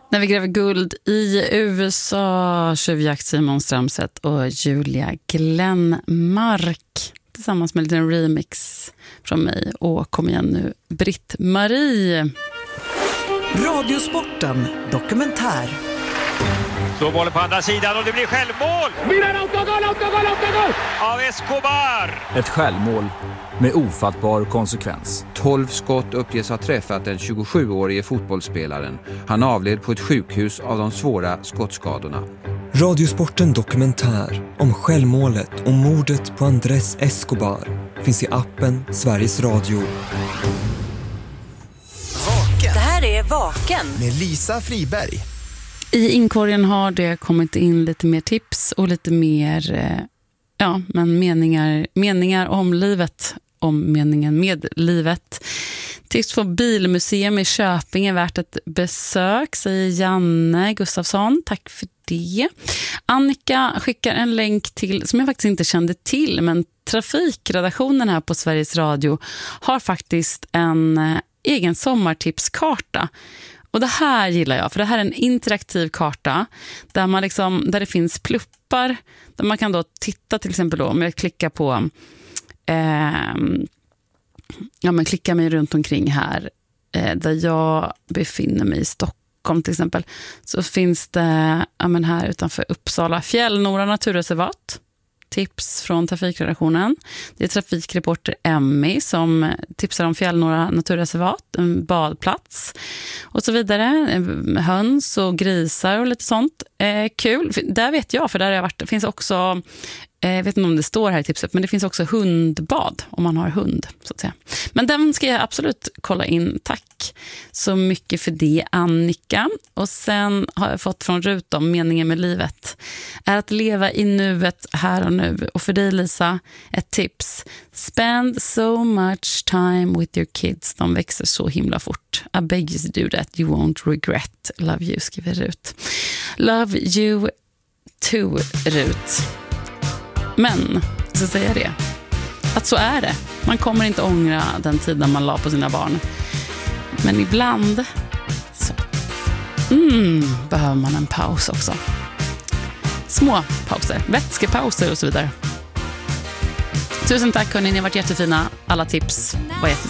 När vi gräver guld i USA, tjuvjakt Simon Strömstedt och Julia Glenmark tillsammans med en liten remix från mig. Och kom igen nu, Britt-Marie. Radiosporten dokumentär. Så bollen på andra sidan och det blir självmål! Milan autogol! Av Escobar! Ett självmål med ofattbar konsekvens. 12 skott uppges ha träffat den 27-årige fotbollsspelaren. Han avled på ett sjukhus av de svåra skottskadorna. Radiosporten dokumentär om självmålet och mordet på Andrés Escobar finns i appen Sveriges Radio. Det här är Vaken med Lisa Friberg. I inkorgen har det kommit in lite mer tips och lite mer meningar om livet, om meningen med livet. Tips på Bilmuseum i Köping är värt ett besök, säger Janne Gustafsson. Tack för det. Annika skickar en länk till, som jag faktiskt inte kände till, men trafikredaktionen här på Sveriges Radio har faktiskt en egen sommartipskarta. Och det här gillar jag, för det här är en interaktiv karta där man där det finns pluppar, där man kan då titta till exempel då, om jag klickar på klicka mig runt omkring här där jag befinner mig i Stockholm till exempel, så finns det här utanför Uppsala Fjällnora naturreservat. Tips från trafikredaktionen. Det är trafikreporter Emmy som tipsar om Fjällnora naturreservat, en badplats och så vidare. Höns och grisar och lite sånt. Kul. Där vet jag, för där har jag varit. Det finns också, jag vet inte om det står här i tipset, men det finns också hundbad om man har hund, så att säga. Men den ska jag absolut kolla in. Tack så mycket för det, Annika. Och sen har jag fått från Rut om meningen med livet är att leva i nuet här och nu. Och för dig, Lisa, ett tips. Spend so much time with your kids. De växer så himla fort. I beg you to do that. You won't regret. Love you, skriver Rut. Love you too, Rut. Men, så säger jag det, att så är det. Man kommer inte ångra den tiden man la på sina barn. Men ibland så behöver man en paus också. Små pauser, vätskepauser och så vidare. Tusen tack hörni, ni har varit jättefina. Alla tips var jättefina.